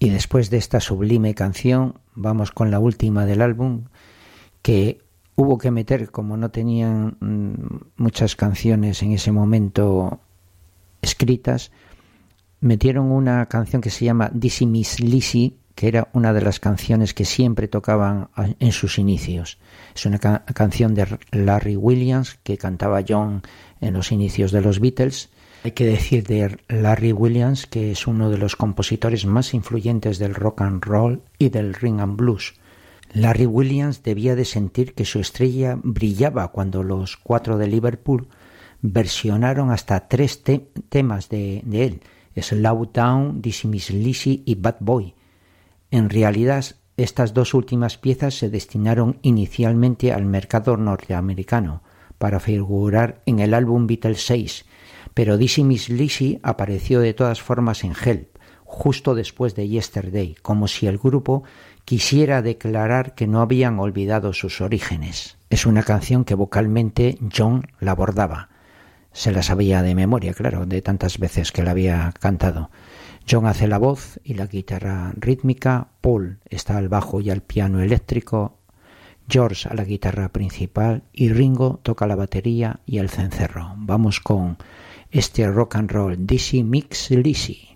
Y después de esta sublime canción, vamos con la última del álbum, que hubo que meter, como no tenían muchas canciones en ese momento escritas, metieron una canción que se llama Dizzy Miss Lizzy, que era una de las canciones que siempre tocaban en sus inicios. Es una canción de Larry Williams que cantaba John en los inicios de los Beatles. Hay que decir de Larry Williams que es uno de los compositores más influyentes del rock and roll y del rhythm and blues. Larry Williams debía de sentir que su estrella brillaba cuando los 4 de Liverpool versionaron hasta 3 temas de él: Slow Down, Dizzy Miss Lizzy y Bad Boy. En realidad, estas 2 últimas piezas se destinaron inicialmente al mercado norteamericano para figurar en el álbum Beatles 6, pero Dizzy Miss Lizzy apareció de todas formas en Help, justo después de Yesterday, como si el grupo quisiera declarar que no habían olvidado sus orígenes. Es una canción que vocalmente John la abordaba. Se la sabía de memoria, claro, de tantas veces que la había cantado. John hace la voz y la guitarra rítmica, Paul está al bajo y al piano eléctrico, George a la guitarra principal y Ringo toca la batería y el cencerro. Vamos con este rock and roll, Dizzy Miss Lizzy.